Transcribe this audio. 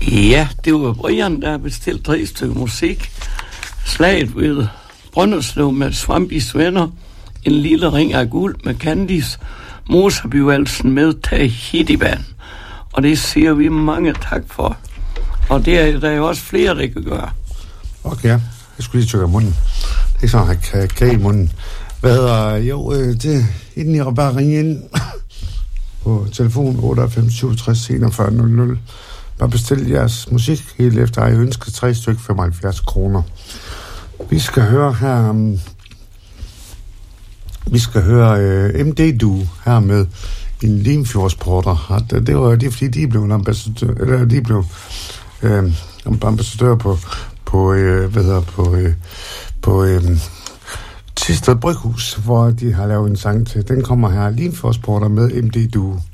Ja, det var Brian, der bestilte 3 stykker musik. Slaget ved Brønderslev med Svampis venner. En lille ring af guld med Candice. Moserbyvalsen med Tahiti-band. Og det siger vi mange tak for. Og det er der jo også flere, der kan gøre. Okay, jeg skulle lige trykke af munden. Det er sådan, at jeg kan i munden. Det inden jeg bare ringe ind på telefon 98 67 41 00. Bare bestil jeres musik helt efter jeg ønsker 3 stykker 75 kroner. Vi skal høre her MD Duo her med en Limfjordsporter. Det er fordi de blev ambassadør, eller de blev ambassadør på Thisted Bryghus, hvor de har lavet en sang til. Den kommer her, Limfjordsporter med MD Duo.